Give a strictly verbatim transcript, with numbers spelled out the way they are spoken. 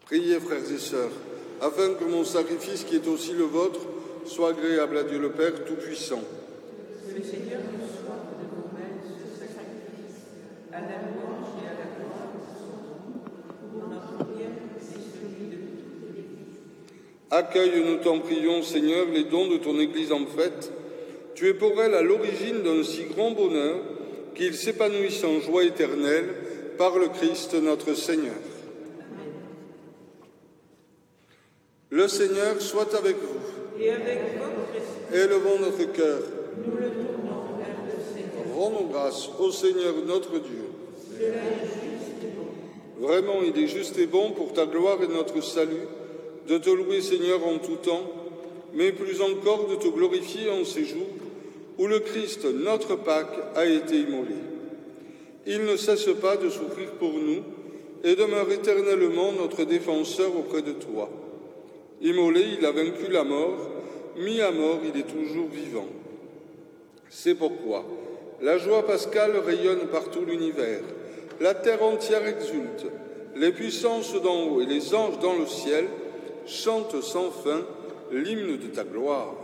Priez, frères et sœurs, afin que mon sacrifice, qui est aussi le vôtre, soit agréable à Dieu le Père Tout-Puissant. Que le Seigneur reçoive de vos mains ce sacrifice, à la louange et à la gloire de son nom, pour notre bien et celui de toute l'Église. Accueille, nous t'en prions, Seigneur, les dons de ton Église en fête. Tu es pour elle à l'origine d'un si grand bonheur qu'ils s'épanouissent en joie éternelle par le Christ notre Seigneur. Le Seigneur soit avec vous. Et avec votre esprit. Élevons notre cœur. Nous le tournons vers le Seigneur. Rendons grâce au Seigneur notre Dieu. Cela est juste et bon. Vraiment, il est juste et bon pour ta gloire et notre salut de te louer, Seigneur, en tout temps, mais plus encore de te glorifier en ces jours où le Christ, notre Pâque, a été immolé. Il ne cesse pas de souffrir pour nous et demeure éternellement notre défenseur auprès de toi. Immolé, il a vaincu la mort, mis à mort, il est toujours vivant. C'est pourquoi la joie pascale rayonne par tout l'univers, la terre entière exulte, les puissances d'en haut et les anges dans le ciel chantent sans fin l'hymne de ta gloire.